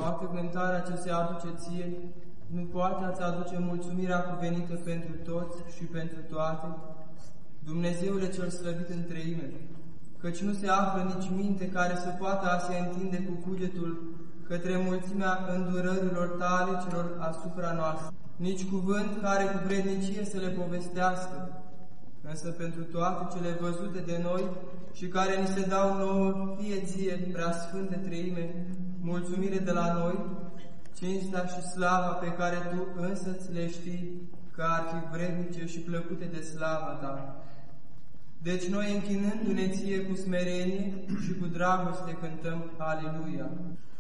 Toată cântarea ce se aduce ție, nu poate a-ți aduce mulțumirea cuvenită pentru toți și pentru toate, Dumnezeule cel slăvit în treime, căci nu se află nici minte care să poată a se întinde cu cugetul către mulțimea îndurărilor tale celor asupra noastră, nici cuvânt care cu vrednicie să le povestească, însă pentru toate cele văzute de noi și care ni se dau nouă, fie ție, preasfânte treime, mulțumire de la noi, cinstea și slava pe care tu însăți le știi că ar fi vrednice și plăcute de slava ta. Deci noi, închinându-ne ție cu smerenie și cu dragoste, cântăm Aleluia!